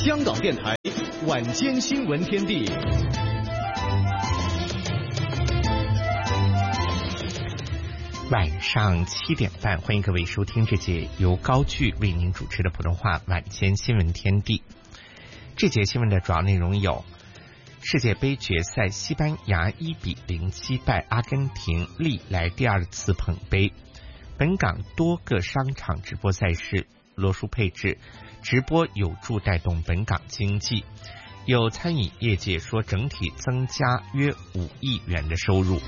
香港电台晚间新闻天地。 晚上7点半，欢迎各位收听这节由高炬为您主持的普通话晚间新闻天地。这节新闻的主要内容有：世界杯决赛，西班牙1-0击败阿根廷，历来第2次捧杯。本港多个商场直播赛事，罗叔配置，直播有助带动本港经济。有餐饮业界说，整体增加约5亿元的收入。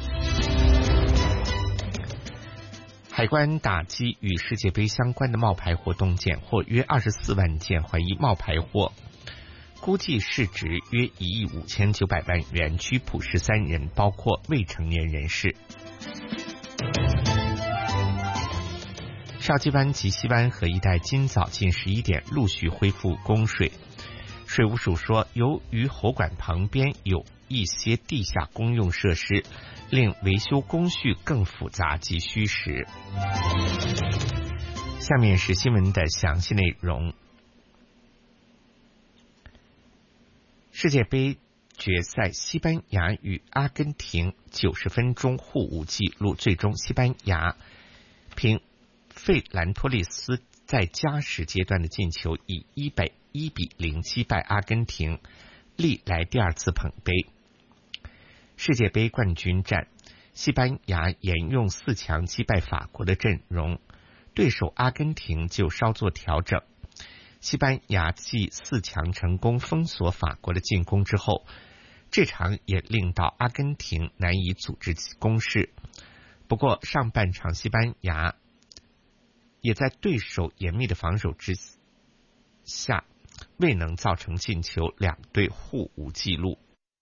海关打击与世界杯相关的冒牌活动，检获约24万件怀疑冒牌货，估计市值约1亿5900万元，拘捕13人，包括未成年人士。邵基湾及西湾河一带今早近11点陆续恢复供水。水务署说，由于喉管旁边有一些地下公用设施，令维修工序更复杂及需时。下面是新闻的详细内容。世界杯决赛，西班牙与阿根廷90分钟互无纪录，最终西班牙凭费兰托利斯在加时阶段的进球，以1-0击败阿根廷，历来第2次捧杯。世界杯冠军战，西班牙沿用4强击败法国的阵容，对手阿根廷就稍作调整。西班牙继4强成功封锁法国的进攻之后，这场也令到阿根廷难以组织攻势。不过上半场西班牙也在对手严密的防守之下未能造成进球，两队互无纪录。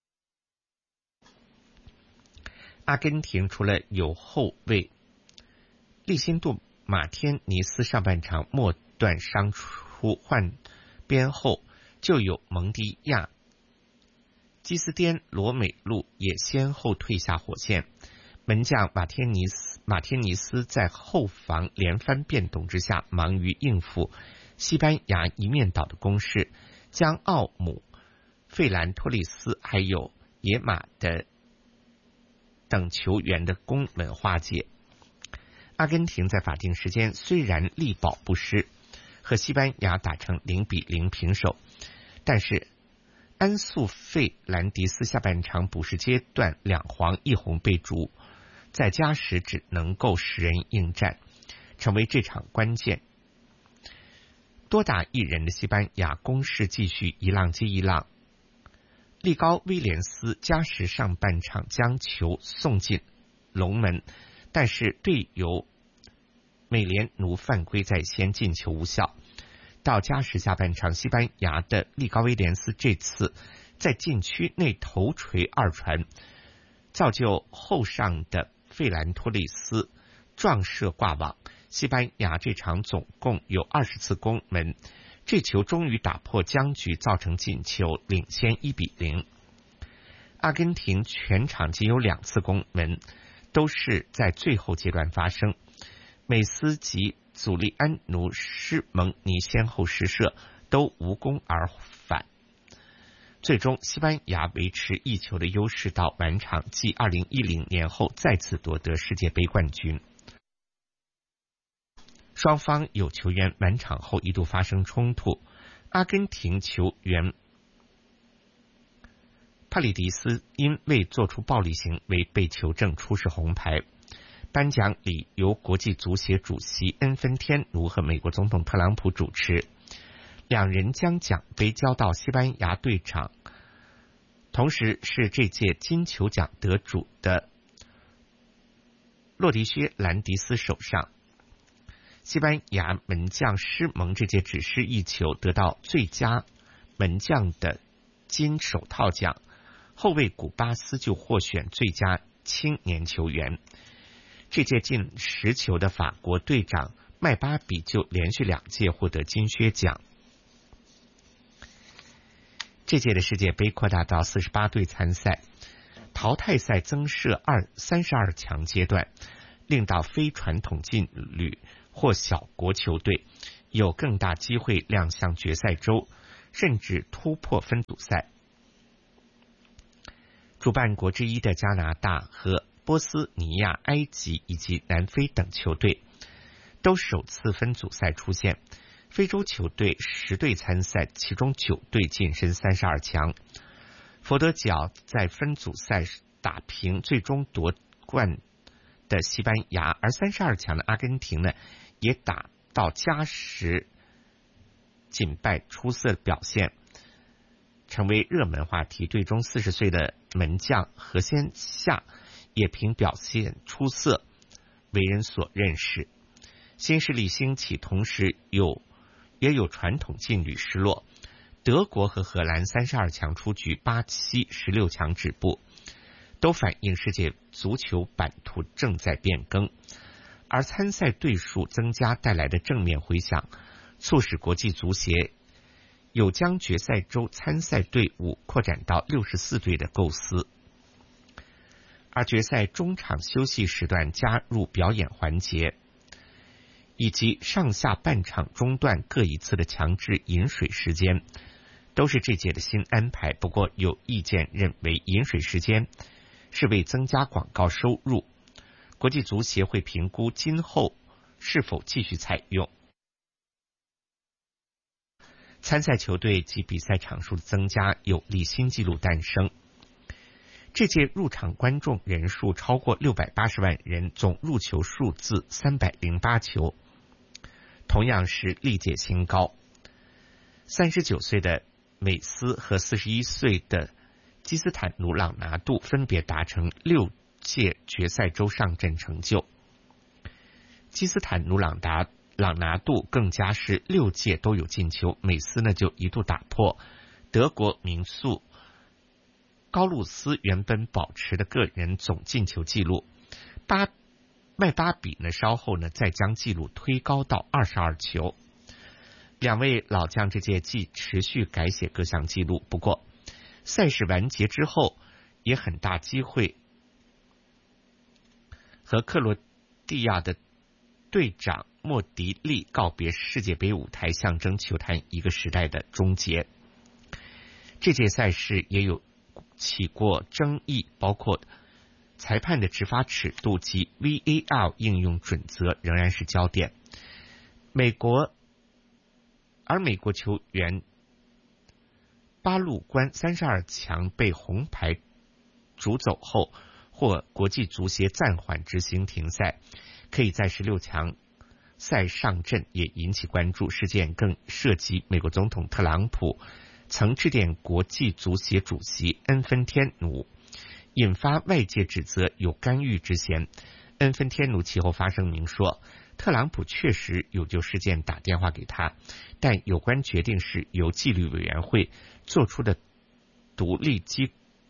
阿根廷除了有后卫利辛度马天尼斯上半场末段伤出换边后，就有蒙迪亚、基斯颠罗美路也先后退下火线。门将马天尼斯在后防连番变动之下，忙于应付西班牙一面倒的攻势，将奥姆、费兰托利斯还有野马的等球员的攻门化解。阿根廷在法定时间虽然力保不失，和西班牙打成0-0平手，但是安素费兰迪斯下半场补时阶段2黄1红被逐，在加时只能够10人应战，成为这场关键。多打1人的西班牙攻势继续一浪接一浪，利高威廉斯加时上半场将球送进龙门，但是队友美联奴犯规在先，进球无效。到加时下半场，西班牙的利高威廉斯这次在禁区内头锤2传，造就后上的费兰托利斯撞射挂网。西班牙这场总共有20次攻门，这球终于打破僵局，造成进球，领先1-0。阿根廷全场仅有2次攻门，都是在最后阶段发生。美斯及祖利安奴施蒙尼先后试射，都无功而返。最终西班牙维持1球的优势到完场，继2010年后再次夺得世界杯冠军。双方有球员完场后一度发生冲突，阿根廷球员帕里迪斯因未做出暴力行为被球证出示红牌。颁奖礼由国际足协主席恩芬天奴和美国总统特朗普主持，两人将奖杯交到西班牙队长，同时是这届金球奖得主的洛迪薛兰迪斯手上。西班牙门将施蒙这届只失1球，得到最佳门将的金手套奖，后卫古巴斯就获选最佳青年球员。这届进10球的法国队长麦巴比就连续2届获得金靴奖。这届的世界杯扩大到48队参赛，淘汰赛增设32强阶段，令到非传统劲旅或小国球队有更大机会亮相决赛周。 甚至突破分组赛。主办国之一的加拿大和波斯尼亚、埃及以及南非等球队都首次分组赛出现。非洲球队10队参赛，其中9队晋身32强。佛得角在分组赛打平最终夺冠的西班牙，而32强的阿根廷呢，也打到加时仅败出色表现，成为热门话题。队中40岁的门将何先夏也凭表现出色为人所认识。新势力兴起，同时也有传统劲旅失落。德国和荷兰32强出局，巴西16强止步，都反映世界足球版图正在变更。而参赛队数增加带来的正面回响，促使国际足协有将决赛周参赛队伍扩展到64队的构思。而决赛中场休息时段加入表演环节，以及上下半场中段各一次的强制饮水时间，都是这届的新安排。不过有意见认为，饮水时间是为增加广告收入，国际足协会评估今后是否继续采用。参赛球队及比赛场数的增加，有利新纪录诞生。这届入场观众人数超过680万人，总入球数字308球，同样是历届新高。39岁的美斯和41岁的基斯坦努·朗拿度分别达成6届决赛周上阵成就。基斯坦努·朗拿度更加是6届都有进球，美斯呢就一度打破德国名宿高路斯原本保持的个人总进球纪录。麦巴比呢稍后呢再将纪录推高到22球。两位老将这届既持续改写各项纪录，不过赛事完结之后也很大机会和克罗地亚的队长莫迪利告别世界杯舞台，象征球坛一个时代的终结。这届赛事也有起过争议，包括裁判的执法尺度及 VAR 应用准则仍然是焦点。美国球员巴鲁关32强被红牌逐走后，或国际足协暂缓执行停赛，可以在16强赛上阵，也引起关注。事件更涉及美国总统特朗普曾致电国际足协主席恩芬天奴，引发外界指责有干预之嫌。恩芬天奴其后发声明说，特朗普确实有就事件打电话给他，但有关决定是由纪律委员会做出的独立机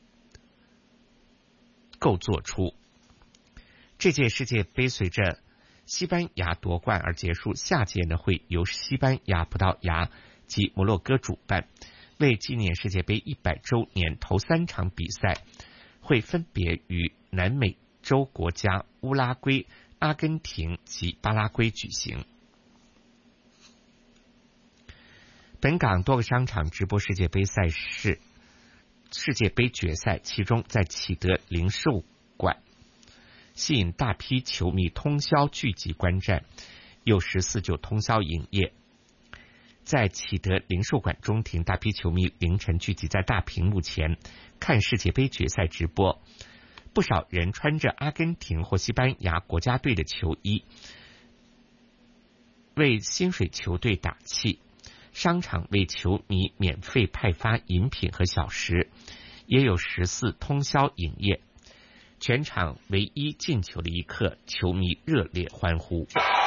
构做出。这届世界杯随着西班牙夺冠而结束，下届呢会由西班牙、葡萄牙及摩洛哥主办。为纪念世界杯100周年，头3场比赛会分别于南美洲国家乌拉圭、阿根廷及巴拉圭举行。本港多个商场直播世界杯赛事、世界杯决赛，其中在启德零售馆吸引大批球迷通宵聚集观战，有14就通宵营业。在启德零售馆中庭，大批球迷凌晨聚集在大屏幕前看世界杯决赛直播，不少人穿着阿根廷或西班牙国家队的球衣为薪水球队打气。商场为球迷免费派发饮品和小食，也有14通宵营业。全场唯一进球的一刻，球迷热烈欢呼。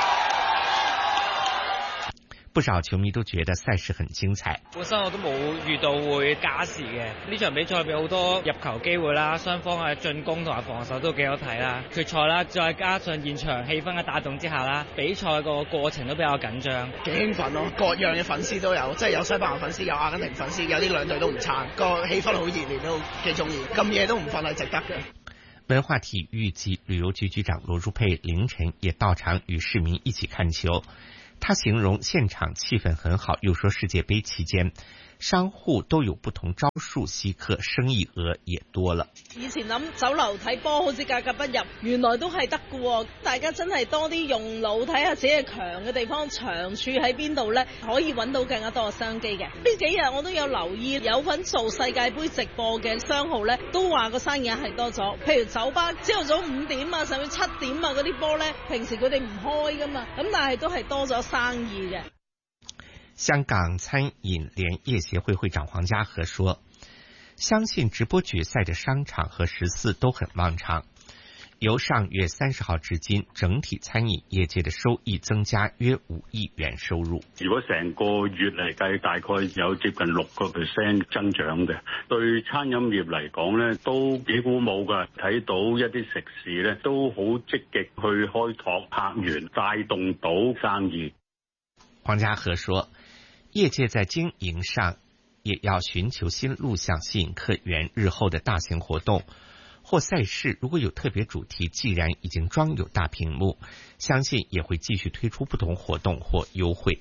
不少球迷都覺得賽事很精彩。 本身我都冇預到會加時嘅，呢場比賽有好多入球機會啦，雙方嘅進攻同埋防守都幾好睇啦。決賽啦，再加上現場氣氛嘅帶動之下啦，比賽個過程都比較緊張， 幾興奮咯！各樣嘅粉絲都有，即係有西班牙粉絲，有阿根廷粉絲，有啲兩隊都唔撐，個氣氛好熱烈，都幾中意。咁夜都唔瞓係值得嘅。 文化体育及旅游局局长罗淑佩凌晨也到场与市民一起看球。他形容现场气氛很好，又说世界杯期间商户都有不同招數吸客，生意額也多了。 以前諗酒樓睇波好似格格不入，原來都係得嘅。大家真係多啲用腦睇下自己強嘅地方，長處喺邊度呢？可以揾到更加多嘅商機嘅。呢幾日我都有留意，有份做世界盃直播嘅商號呢，都話個生意係多咗。譬如酒吧朝頭早5點啊，甚至7點啊嗰啲波呢，平時佢哋唔開噶嘛，咁但係都係多咗生意嘅。 香港餐飲聯業協會會長黃家和說，相信直播決賽的商場和14都很旺場。由上月30號至今，整體餐飲業界的收益增加約5億元收入。 如果成個月嚟計，大概有接近6% 增長嘅，對餐飲業嚟講呢都幾鼓舞㗎。睇到一啲食肆呢都好積極去開拓客源，帶動到生意。 黃家和說，業界在經營上也要尋求新路向，吸引客源。日後的大型活動或賽事如果有特別主題，既然已經裝有大屏幕，相信也會繼續推出不同活動或優惠。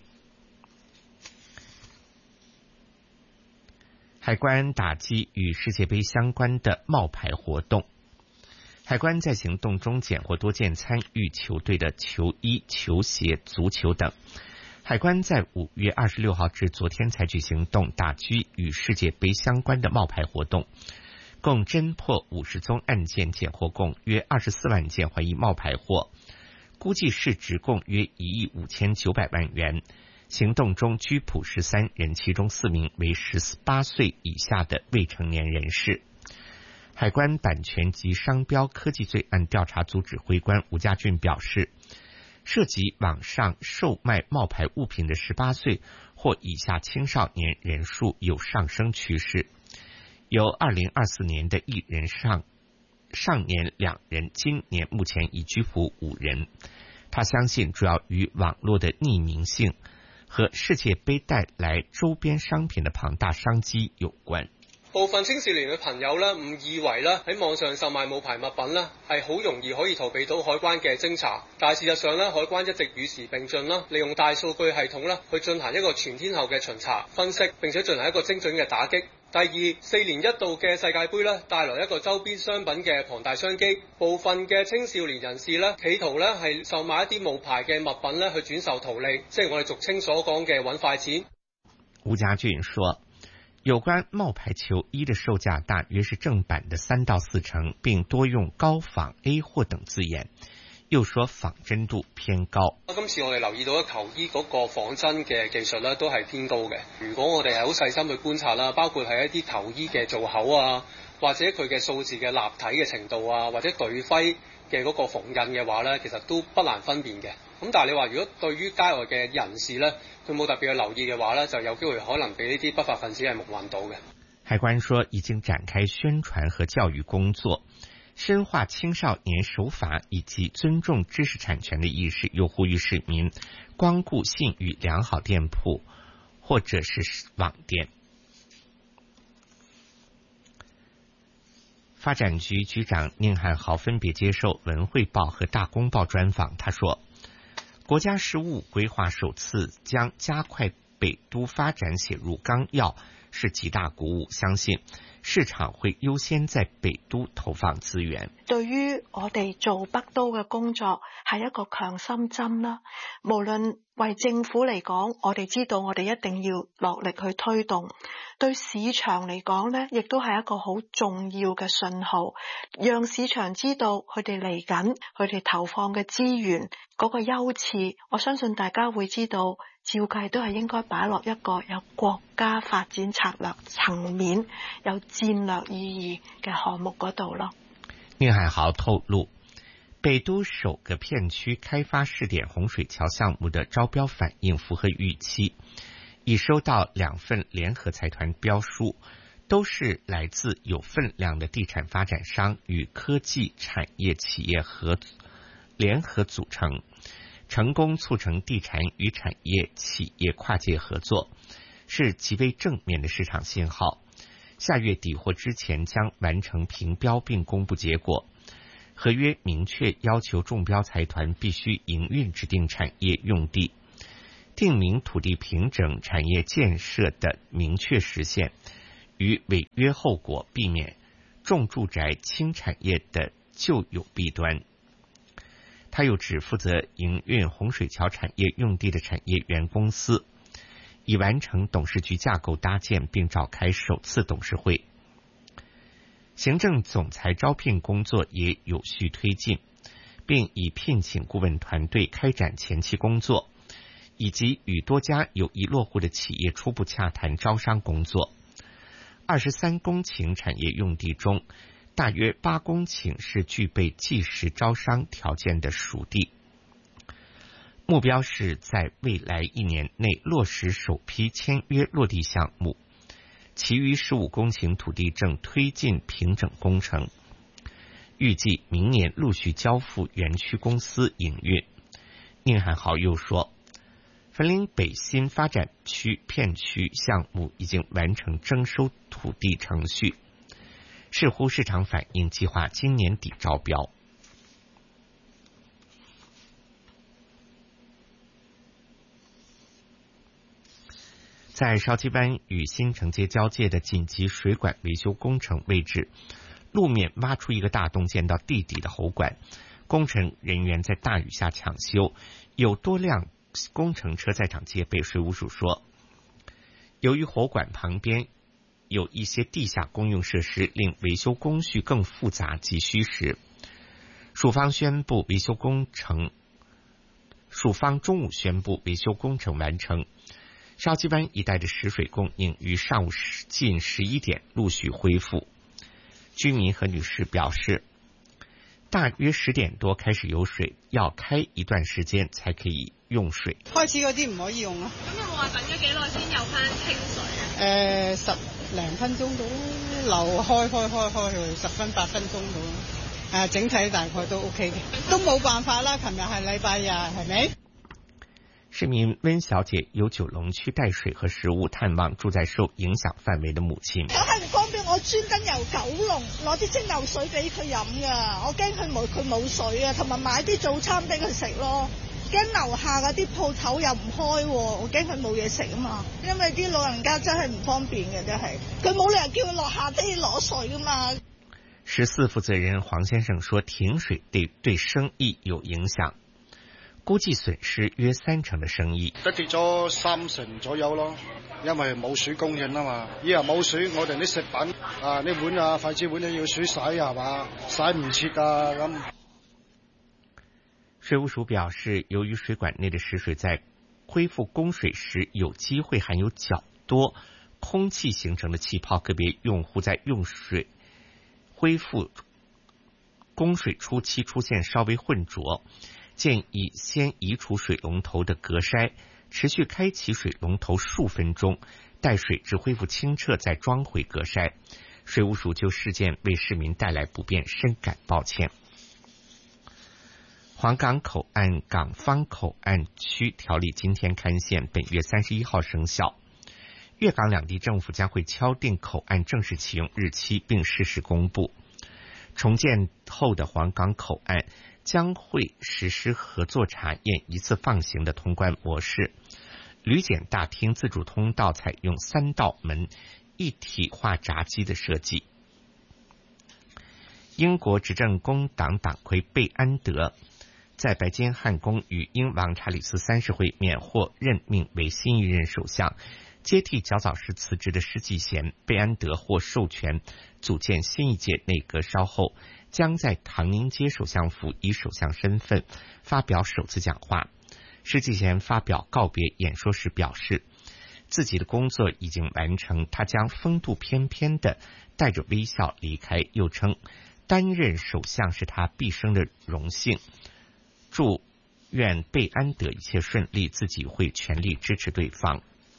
海關打擊與世界盃相關的冒牌活動。海關在行動中檢獲多件參與球隊的球衣、球鞋、足球等。海關在5月26號至昨天採取行動，打擊與世界盃相關的冒牌活動，共偵破50宗案件，檢獲共約24萬件懷疑冒牌貨，估計市值共約1億5900萬元。行動中拘捕13人，其中4名為18歲以下的未成年人士。海關版權及商標科技罪案調查組指揮官吳家俊表示，涉及網上售賣冒牌物品的18歲或以下青少年人數有上升趨勢，由2024年的1人上年2人，今年目前已拘捕5人。他相信主要與網絡的匿名性和世界盃帶來周邊商品的龐大商機有關。 部分青少年嘅朋友咧，誤以為咧喺網上售賣冒牌物品咧係好容易可以逃避到海關嘅偵查，但係事實上咧，海關一直與時並進啦，利用大數據系統咧去進行一個全天候嘅巡查、分析，並且進行一個精準嘅打擊。第二，4年一度嘅世界盃咧帶來一個周邊商品嘅龐大商機，部分嘅青少年人士咧企圖咧係售賣一啲冒牌嘅物品咧去轉售圖利，即係我哋俗稱所講嘅揾快錢。 吳家俊說，有關冒牌球衣的售價大約是正版的3到4成，並多用高仿 A 貨等字眼，又說仿真度偏高。 今次我哋留意到球衣嗰個仿真嘅技術咧都係偏高嘅。如果我哋係好細心去觀察啦，包括係一啲球衣嘅造口啊，或者佢嘅數字嘅立體嘅程度啊，或者隊徽嘅嗰個縫印嘅話咧，其實都不難分辨嘅。咁但係你話如果對於街外嘅人士咧，佢冇特別去留意嘅話咧，就有機會可能被呢啲不法分子係蒙混到嘅。 海關說已經展開宣傳和教育工作，深化青少年守法以及尊重知識產權的意識，又呼籲市民光顧信譽良好店鋪或者是網店。發展局局長寧漢豪分別接受文匯報和大公報專訪，他說，國家15規劃首次將加快北都發展寫入綱要，是極大鼓舞，相信市場會優先在北都投放資源。 對於我哋做北都嘅工作係一個強心針啦，無論為政府嚟講，我哋知道我哋一定要落力去推動，對市場嚟講呢，亦都係一個好重要嘅信號，讓市場知道佢哋嚟緊，佢哋投放嘅資源嗰個優次，我相信大家會知道，照計都係應該擺落一個有國家發展策略層面、有戰略意義嘅項目嗰度咯。 寧漢豪透露，北都首個片區開發試點洪水橋項目的招標反應符合預期，已收到2份聯合財團標書，都是來自有分量的地產發展商與科技產業企業聯合組成，成功促成地產與產業企業跨界合作，是極為正面的市場信號。下月底或之前將完成評標並公布結果。合約明確要求中標財團必須營運指定產業用地， 定名土地平整产业建设的明确实现，与违约后果避免重住宅轻产业的旧有弊端。他又指，负责营运洪水桥产业用地的产业园公司已完成董事局架构搭建，并召开首次董事会。行政总裁招聘工作也有序推进，并已聘请顾问团队开展前期工作，以及与多家有意落户的企业初步洽谈招商工作。23公顷产业用地中，大约8公顷是具备即时招商条件的熟地。目标是在未来1年内落实首批签约落地项目，其余15公顷土地正推进平整工程，预计明年陆续交付园区公司营运。宁汉豪又说，汾岭北新发展区片区项目已经完成征收土地程序，视乎市场反应，计划今年底招标。在筲箕湾与新城街交界的紧急水管维修工程位置，路面挖出一个大洞建到地底的喉管，工程人员在大雨下抢修，有多辆工程车在场戒备。水务署说，由于喉管旁边有一些地下公用设施，令维修工序更复杂及需时。署方中午宣布维修工程完成，筲箕湾一带的食水供应于上午近11点陆续恢复。居民和女士表示，大約10點多開始有水，要開一段時間才可以用水。 開始嗰啲唔可以用啊。 咁有冇話等咗幾耐先有翻清水啊 ？10零分鐘到，流開去10分8分鐘到。整體大概都 OK 嘅，都冇辦法啦。琴日係禮拜日，係咪？ 市民温小姐由九龍區帶水和食物探望住在受影響範圍的母親。 我係唔方便，我專登由九龍攞啲蒸餾水俾佢飲噶，我驚佢冇水啊，同埋買啲早餐俾佢食咯。驚樓下嗰啲鋪頭又唔開，我驚佢冇嘢食啊嘛。因為啲老人家真係唔方便嘅，真係佢冇理由叫佢落下地攞水噶嘛。 14負責人黃先生說，停水對生意有影響，估計損失約30%的生意， 都跌咗30%左右咯，因為冇水供應啊嘛。以後冇水，我哋啲食品啲碗啊、筷子碗都要水洗係嘛，洗唔切啊咁。 水務署表示，由於水管內的食水在恢復供水時有機會含有較多空氣形成的氣泡，個別用戶在用水恢復供水初期出現稍微混濁，建議先移除水龍頭的隔篩，持續開啟水龍頭數分鐘，待水質恢復清澈再裝回隔篩。水務署就事件為市民帶來不便深感抱歉。皇崗口岸港方口岸區條例今天刊憲，本月31號生效。粵港兩地政府將會敲定口岸正式啟用日期，並適時公布。重建後的皇崗口岸將會實施合作查驗一次放行的通關模式，旅檢大廳自主通道採用3道門一體化閘機的設計。英國執政工黨黨魁貝安德在白金漢宮與英王查理斯3世會面，獲任命為新一任首相，接替較早時辭職的施紀賢。貝安德獲授權組建新一屆內閣，稍後將在唐寧街首相府以首相身份發表首次講話。施紀賢發表告別演說時表示，自己的工作已經完成，他將風度翩翩地帶着微笑離開，又稱擔任首相是他畢生的榮幸，祝願貝安德一切順利，自己會全力支持對方。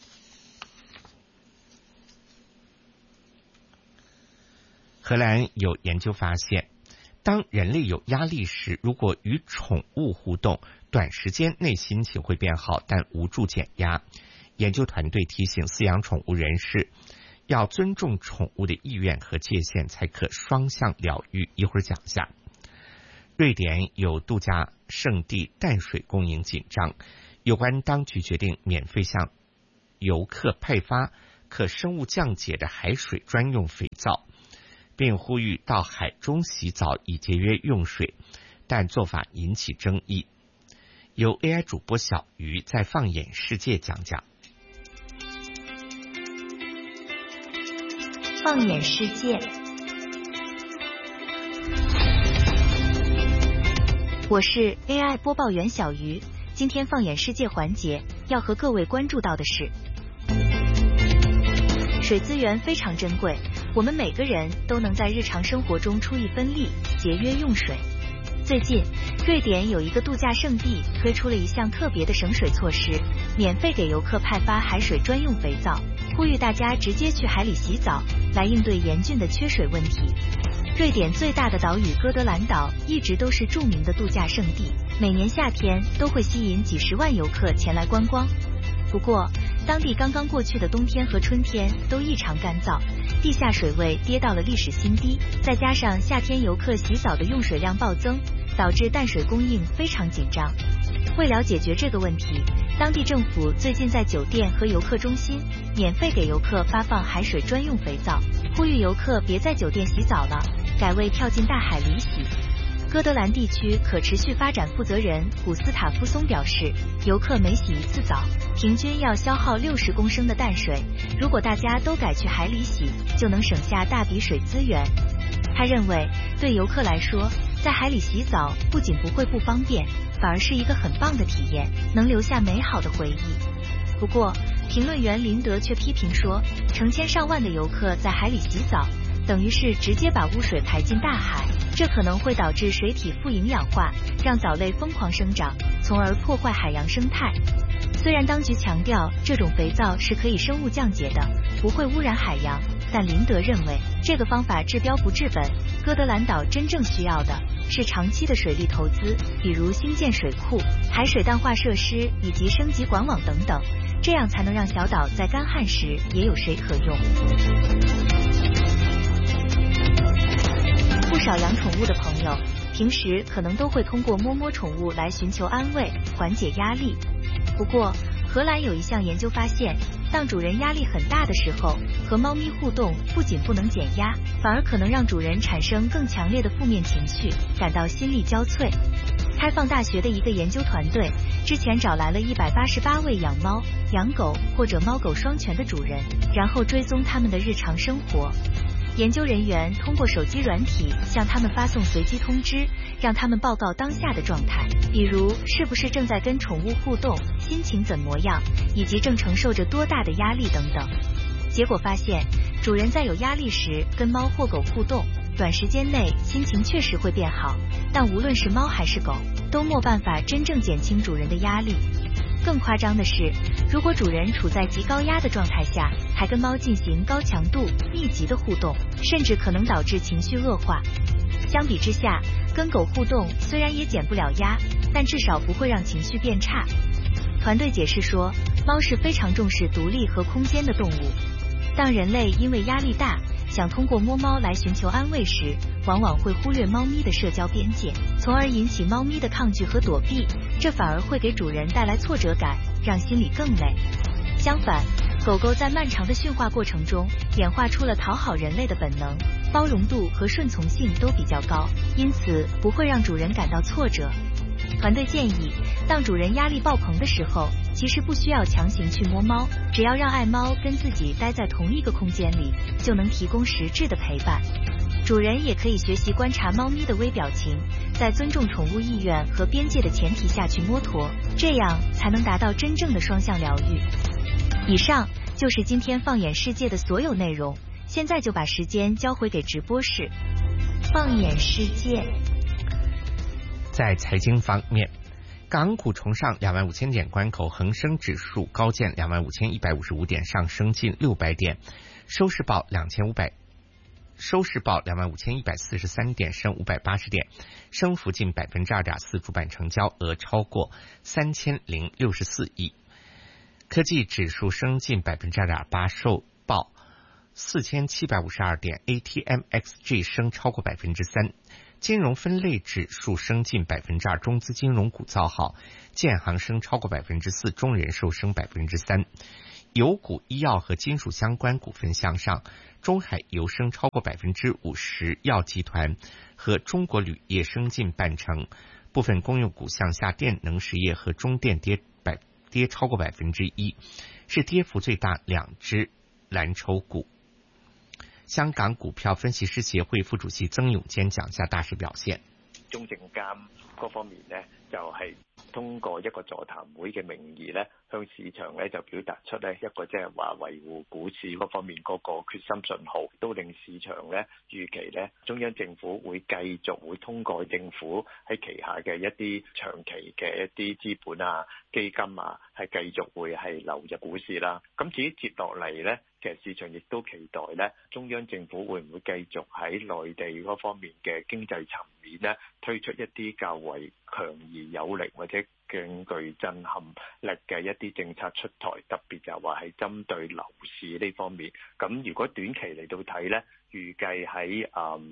荷蘭有研究發現，當人類有壓力時，如果與寵物互動，短時間內心情會變好，但無助減壓。研究團隊提醒飼養寵物人士，要尊重寵物的意願和界限，才可雙向療癒。一會兒講下。瑞典有度假勝地淡水供應緊張， 有关当局决定免费向游客派发可生物降解的海水专用肥皂，并呼吁到海中洗澡以节约用水，但做法引起争议。由 AI 主播小鱼在放眼世界讲讲。 放眼世界，我是 AI 播报员小鱼。今天放眼世界环节要和各位关注到的是，水资源非常珍贵，我们每个人都能在日常生活中出一分力，节约用水。最近，瑞典有一个度假胜地推出了一项特别的省水措施，免费给游客派发海水专用肥皂，呼吁大家直接去海里洗澡，来应对严峻的缺水问题。瑞典最大的岛屿哥德兰岛一直都是著名的度假胜地，每年夏天都会吸引几十万游客前来观光。不过，当地刚刚过去的冬天和春天都异常干燥，地下水位跌到了历史新低，再加上夏天游客洗澡的用水量暴增，导致淡水供应非常紧张。为了解决这个问题，当地政府最近在酒店和游客中心免费给游客发放海水专用肥皂，呼吁游客别在酒店洗澡了，改为跳进大海里洗。哥德兰地区可持续发展负责人古斯塔夫松表示，游客每洗一次澡，平均要消耗60公升的淡水，如果大家都改去海里洗，就能省下大笔水资源。他认为，对游客来说，在海里洗澡不仅不会不方便，反而是一个很棒的体验，能留下美好的回忆。不过，评论员林德却批评说，成千上万的游客在海里洗澡，等于是直接把污水排进大海，这可能会导致水体富营养化，让藻类疯狂生长，从而破坏海洋生态。虽然当局强调这种肥皂是可以生物降解的，不会污染海洋，但林德认为这个方法治标不治本。哥德兰岛真正需要的是长期的水利投资，比如兴建水库、海水淡化设施以及升级管网等等，这样才能让小岛在干旱时也有水可用。不少养宠物的朋友，平时可能都会通过摸摸宠物来寻求安慰，缓解压力。不过，荷兰有一项研究发现，当主人压力很大的时候，和猫咪互动不仅不能减压，反而可能让主人产生更强烈的负面情绪，感到心力交瘁。开放大学的一个研究团队之前找来了188位养猫、养狗或者猫狗双全的主人，然后追踪他们的日常生活。研究人员通过手机软体向他们发送随机通知，让他们报告当下的状态，比如是不是正在跟宠物互动，心情怎么样，以及正承受着多大的压力等等。结果发现，主人在有压力时跟猫或狗互动，短时间内心情确实会变好，但无论是猫还是狗，都没办法真正减轻主人的压力。更夸张的是，如果主人处在极高压的状态下，还跟猫进行高强度、密集的互动，甚至可能导致情绪恶化。相比之下，跟狗互动虽然也减不了压，但至少不会让情绪变差。团队解释说，猫是非常重视独立和空间的动物。当人类因为压力大，想通过摸猫来寻求安慰时，往往会忽略猫咪的社交边界，从而引起猫咪的抗拒和躲避，这反而会给主人带来挫折感，让心里更累。相反，狗狗在漫长的驯化过程中演化出了讨好人类的本能，包容度和顺从性都比较高，因此不会让主人感到挫折。团队建议，当主人压力爆棚的时候，其实不需要强行去摸猫，只要让爱猫跟自己待在同一个空间里，就能提供实质的陪伴。主人也可以学习观察猫咪的微表情，在尊重宠物意愿和边界的前提下去摸驮，这样才能达到真正的双向疗愈。以上就是今天放眼世界的所有内容，现在就把时间交回给直播室。放眼世界。 在财经方面，港股重上25000点关口，恒生指数高见25155点，上升近600点，收市报25143点，升580点，升幅近 2.4%， 主板成交额超过3064亿。科技指数升近 2.8%， 收报4752点， ATMXG 升超过 3%， 金融分类指数升近 2%， 中资金融股造好，建行升超过 4%， 中人寿升 3%。油股、医药和金属相关股份向上，中海油升超过 50%， 药集团和中国铝业升近半成。部分公用股向下，电能实业和中电跌超过 1%， 是跌幅最大两只蓝筹股。香港股票分析师協會副主席曾永堅講下大市表現。 中證監嗰方面呢，就係通過一個座談會嘅名義呢，向市場呢就表達出呢一個即係話維護股市嗰方面嗰個決心信號，都令市場呢預期呢中央政府會繼續會通過政府喺旗下嘅一啲長期嘅一啲資本啊、基金啊，係繼續會係流入股市啦。咁至於接落嚟呢，其實市場亦都期待呢中央政府會唔會繼續喺內地嗰方面嘅經濟層面呢推出一啲較為強而有力或者更具震撼力嘅一啲政策出台，特別就話係針對樓市呢方面。咁如果短期嚟到睇呢，預計喺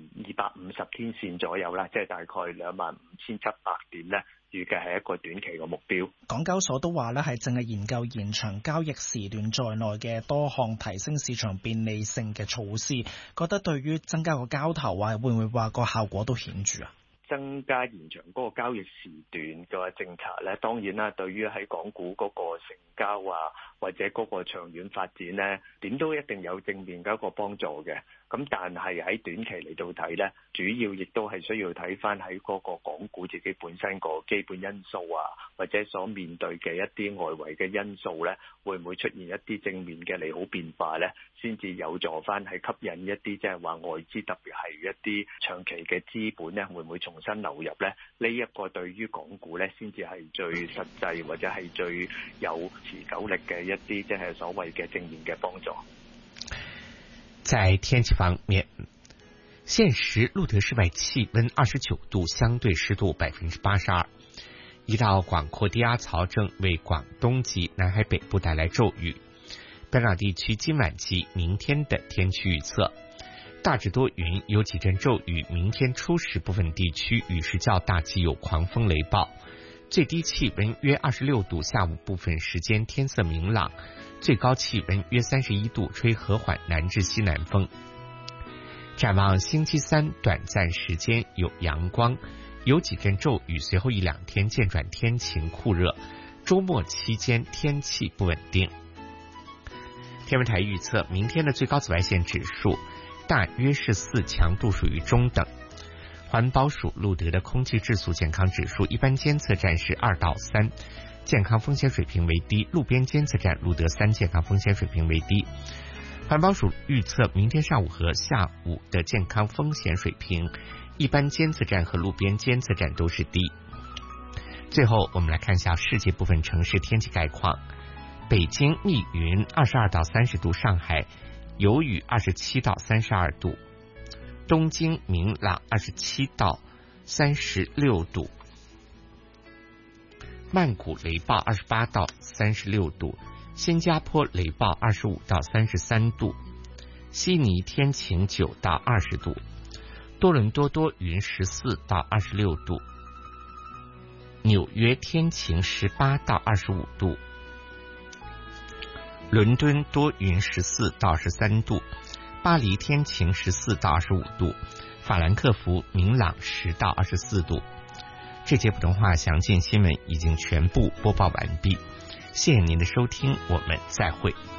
250天線左右啦，即係大概25,700點呢，預計係一個短期嘅目標。 港交所都話咧，係淨係研究延長交易時段在內嘅多項提升市場便利性嘅措施，覺得對於增加個交投啊，會唔會話個效果都顯著啊？ 增加延長嗰個交易時段嘅政策咧，當然啦，對於喺港股嗰個成交啊，或者嗰個長遠發展咧，點都一定有正面嘅一個幫助嘅。咁但係喺短期嚟到睇咧，主要亦都係需要睇翻喺嗰個港股自己本身個基本因素啊，或者所面對嘅一啲外圍嘅因素咧，會唔會出現一啲正面嘅利好變化咧，先至有助翻係吸引一啲即係話外資，特別係一啲長期嘅資本咧，會唔會重新流入咧？呢一個對於港股咧，先至係最實際或者係最有持久力嘅一啲即係所謂嘅正面嘅幫助。 在天氣方面，現時錄得室外氣溫29度，相對濕度82%。一道廣闊低壓槽正為廣東及南海北部帶來驟雨。本港地區今晚及明天的天氣預測：大致多雲，有幾陣驟雨。明天初時部分地區雨勢較大，及有狂風雷暴。最低氣溫約26度，下午部分時間天色明朗。最高氣溫約31度，吹和緩南至西南風。展望星期三，短暫時間有陽光，有幾陣驟雨，隨後一兩天漸轉天晴酷熱。周末期間天氣不穩定。天文台預測，明天的最高紫外線指數大約是4，強度屬於中等。環保署錄得的空氣質素健康指數，一般監測站是2到3。健康風險水平為低，路邊監測站錄得3，健康風險水平為低。環保署預測明天上午和下午的健康風險水平，一般監測站和路邊監測站都是低。最後我們來看一下世界部分城市天氣概況：北京密雲22到30度，上海有雨27到32度，東京明朗27到36度，曼谷雷暴28到36度，新加坡雷暴25到33度，悉尼天晴9到20度，多倫多多雲14到26度，紐約天晴18到25度，倫敦多雲14到13度，巴黎天晴14到25度，法蘭克福明朗10到24度。这节普通话详尽新闻已经全部播报完毕，谢谢您的收听，我们再会。